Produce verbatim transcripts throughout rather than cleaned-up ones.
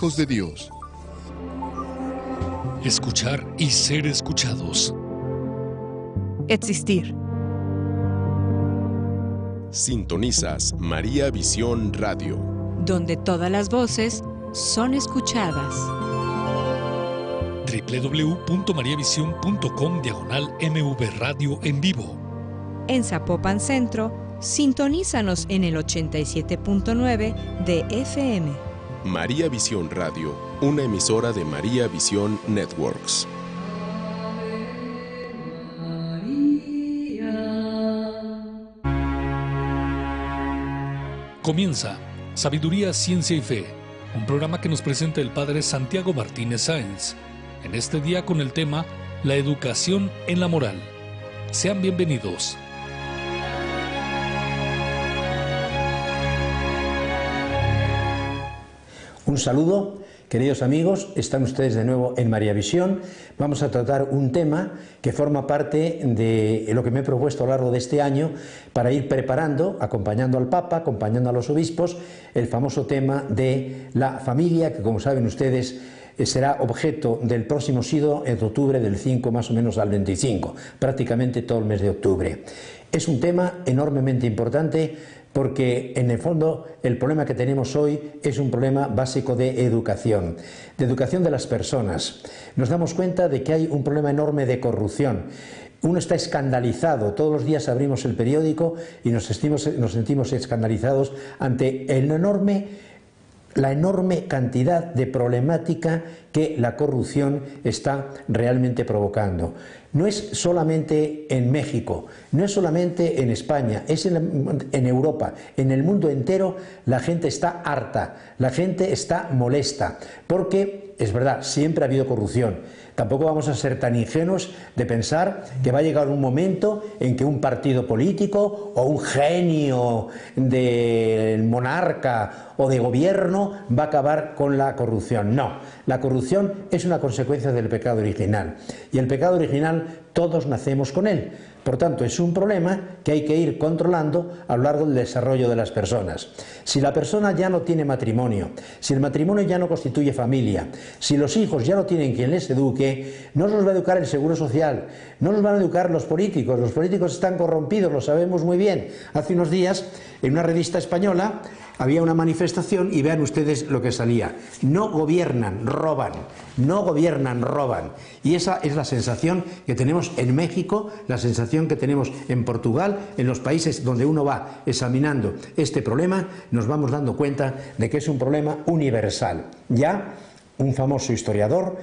hijos de Dios. Escuchar y ser escuchados. Existir. Sintonizas María Visión Radio, donde todas las voces son escuchadas. doble u doble u doble u punto mariavision punto com diagonal M V Radio en vivo. En Zapopan Centro, sintonízanos en el ochenta y siete punto nueve de F M. María Visión Radio, una emisora de María Visión Networks. Comienza Sabiduría, Ciencia y Fe, un programa que nos presenta el Padre Santiago Martínez Sáenz, en este día con el tema La educación en la moral. Sean bienvenidos. Un saludo, queridos amigos, están ustedes de nuevo en María Visión. Vamos a tratar un tema que forma parte de lo que me he propuesto a lo largo de este año para ir preparando, acompañando al Papa, acompañando a los obispos, el famoso tema de la familia, que como saben ustedes será objeto del próximo sínodo en octubre, del cinco más o menos al veinticinco, prácticamente todo el mes de octubre. Es un tema enormemente importante porque en el fondo el problema que tenemos hoy es un problema básico de educación, de educación de las personas. Nos damos cuenta de que hay un problema enorme de corrupción. Uno está escandalizado, todos los días abrimos el periódico y nos sentimos, nos sentimos escandalizados ante el enorme la enorme cantidad de problemática que la corrupción está realmente provocando. No es solamente en México, no es solamente en España, es en, en Europa, en el mundo entero la gente está harta, la gente está molesta, porque es verdad, siempre ha habido corrupción. Tampoco vamos a ser tan ingenuos de pensar que va a llegar un momento en que un partido político o un genio del monarca o de gobierno va a acabar con la corrupción. No, la corrupción es una consecuencia del pecado original y el pecado original todos nacemos con él. Por tanto, es un problema que hay que ir controlando a lo largo del desarrollo de las personas. Si la persona ya no tiene matrimonio, si el matrimonio ya no constituye familia, si los hijos ya no tienen quien les eduque, no los va a educar el Seguro Social, no los van a educar los políticos. Los políticos están corrompidos, lo sabemos muy bien. Hace unos días, en una revista española, había una manifestación y vean ustedes lo que salía. No gobiernan, roban. No gobiernan, roban. Y esa es la sensación que tenemos en México, la sensación que tenemos en Portugal, en los países donde uno va examinando este problema, nos vamos dando cuenta de que es un problema universal. Ya un famoso historiador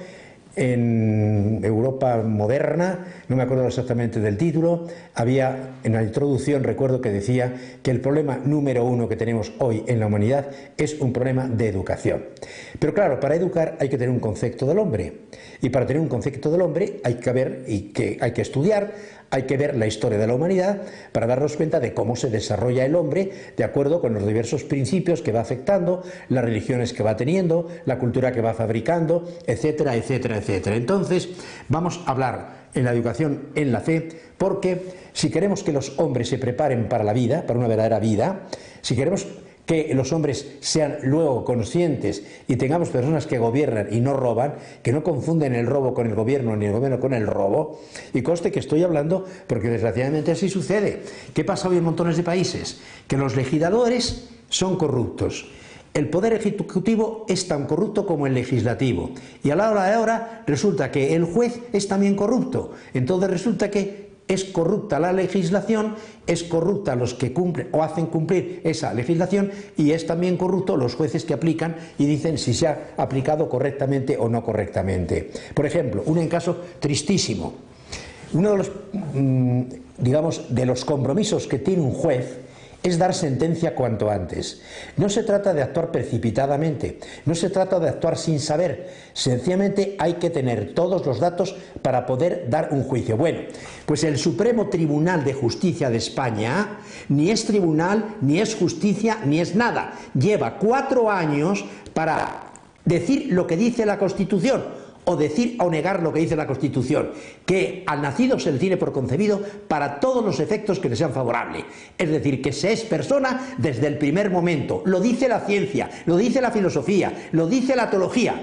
en Europa moderna, no me acuerdo exactamente del título, había en la introducción, recuerdo que decía que el problema número uno que tenemos hoy en la humanidad es un problema de educación. Pero claro, para educar hay que tener un concepto del hombre, y para tener un concepto del hombre hay que ver y que hay que estudiar, hay que ver la historia de la humanidad para darnos cuenta de cómo se desarrolla el hombre de acuerdo con los diversos principios que va afectando, las religiones que va teniendo, la cultura que va fabricando, etcétera, etcétera, etcétera. Entonces, vamos a hablar en la educación en la fe, porque si queremos que los hombres se preparen para la vida, para una verdadera vida, si queremos que los hombres sean luego conscientes y tengamos personas que gobiernan y no roban, que no confunden el robo con el gobierno ni el gobierno con el robo, y conste que estoy hablando porque desgraciadamente así sucede. ¿Qué pasa hoy en montones de países? Que los legisladores son corruptos. El poder ejecutivo es tan corrupto como el legislativo. Y a la hora de ahora resulta que el juez es también corrupto. Entonces resulta que es corrupta la legislación, es corrupta los que cumplen o hacen cumplir esa legislación y es también corrupto los jueces que aplican y dicen si se ha aplicado correctamente o no correctamente. Por ejemplo, un caso tristísimo. Uno de los, digamos, de los compromisos que tiene un juez es dar sentencia cuanto antes. No se trata de actuar precipitadamente, no se trata de actuar sin saber, sencillamente hay que tener todos los datos para poder dar un juicio. Bueno, pues el Supremo Tribunal de Justicia de España ni es tribunal, ni es justicia, ni es nada. Lleva cuatro años para decir lo que dice la Constitución. o decir o negar lo que dice la Constitución, que al nacido se le tiene por concebido para todos los efectos que le sean favorables. Es decir, que se es persona desde el primer momento. Lo dice la ciencia, lo dice la filosofía, lo dice la teología.